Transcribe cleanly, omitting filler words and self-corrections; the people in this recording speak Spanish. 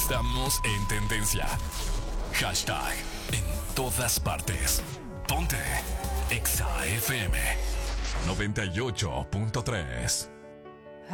Estamos en tendencia. Hashtag en todas partes. Ponte Exa FM 98.3.